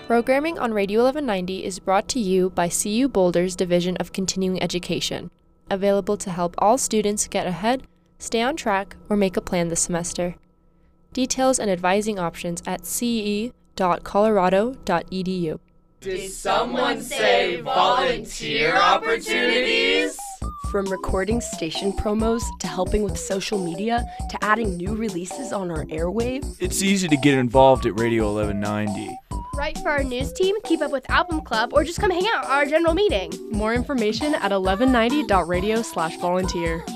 Programming on Radio 1190 is brought to you by CU Boulder's Division of Continuing Education, available to help all students get ahead, stay on track, or make a plan this semester. Details and advising options at ce.colorado.edu. Did someone say volunteer opportunities? From recording station promos to helping with social media to adding new releases on our airwaves. It's easy to get involved at Radio 1190. Write for our news team, keep up with Album Club, or just come hang out at our general meeting. More information at 1190.radio/volunteer.